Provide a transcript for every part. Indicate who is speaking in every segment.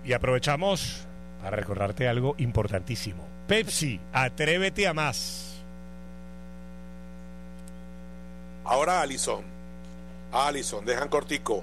Speaker 1: Y aprovechamos para recordarte algo importantísimo. Pepsi, atrévete a más.
Speaker 2: Ahora Alisson, dejan cortico.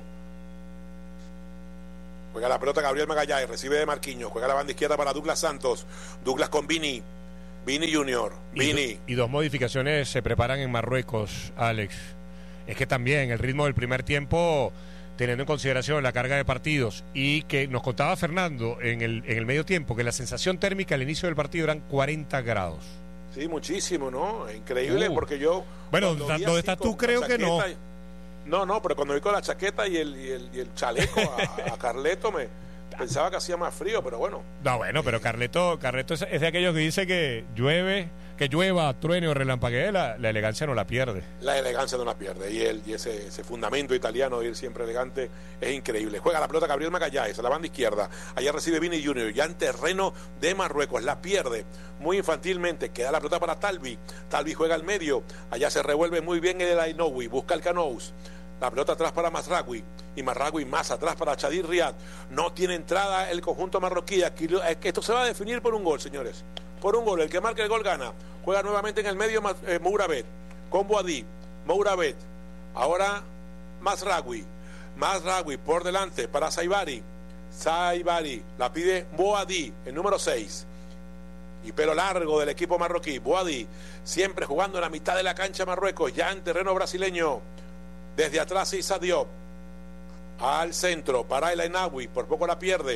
Speaker 2: Juega la pelota Gabriel Magallanes, recibe de Marquinhos, juega la banda izquierda para Douglas Santos. Douglas con Vini Junior, Vini.
Speaker 1: Y dos modificaciones se preparan en Marruecos, Alex. Es que también el ritmo del primer tiempo, teniendo en consideración la carga de partidos, y que nos contaba Fernando en el medio tiempo que la sensación térmica al inicio del partido eran 40 grados.
Speaker 2: Sí, muchísimo, ¿no? Increíble, porque yo...
Speaker 1: Bueno, ¿dónde estás tú? Creo que no.
Speaker 2: No, pero cuando vi con la chaqueta y el chaleco a Carleto pensaba que hacía más frío, pero bueno.
Speaker 1: No, bueno, pero Carleto es de aquellos que dice que llueva, truene o relampaguee, la elegancia no la pierde.
Speaker 2: La elegancia no la pierde, y ese fundamento italiano de ir siempre elegante es increíble. Juega la pelota Gabriel Magallanes a la banda izquierda, allá recibe Vini Junior, ya en terreno de Marruecos, la pierde muy infantilmente, queda la pelota para Talvi juega al medio, allá se revuelve muy bien el Ainoui, busca el Canous. La pelota atrás para Mazragui, y Mazragui más atrás para Chadir Riad. No tiene entrada el conjunto marroquí. Aquí, esto se va a definir por un gol, señores. Por un gol. El que marque el gol gana. Juega nuevamente en el medio Mourabet. Con Boadí. Mourabet. Ahora Mazragui por delante para Saibari. La pide Boadí, el número 6. Y pelo largo del equipo marroquí. Boadí, siempre jugando en la mitad de la cancha Marruecos, ya en terreno brasileño. Desde atrás Issa Diop al centro para el Ainawi, por poco la pierde.